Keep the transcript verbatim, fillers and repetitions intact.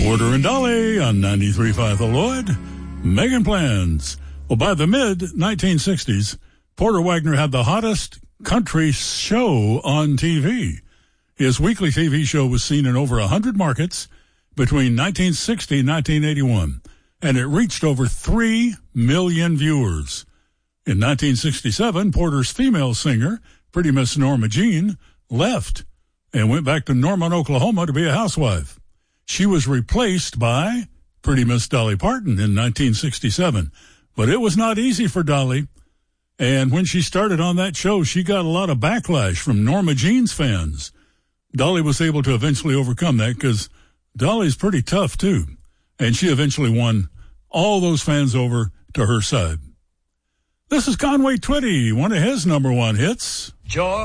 Porter and Dolly on ninety-three point five The Lloyd. Megan Plans. Well, by the mid nineteen sixties, Porter Wagoner had the hottest country show on T V. His weekly T V show was seen in over one hundred markets between nineteen sixty and nineteen eighty-one, and it reached over three million viewers. In nineteen sixty-seven, Porter's female singer, Pretty Miss Norma Jean, left and went back to Norman, Oklahoma to be a housewife. She was replaced by Pretty Miss Dolly Parton in nineteen sixty-seven. But it was not easy for Dolly. And when she started on that show, she got a lot of backlash from Norma Jean's fans. Dolly was able to eventually overcome that because Dolly's pretty tough, too. And she eventually won all those fans over to her side. This is Conway Twitty, one of his number one hits. Joy.